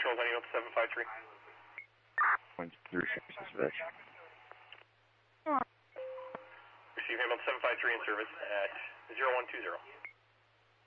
controls on Hamilton 753. 136 dispatch. Receive Hamilton 753 in service at 0120.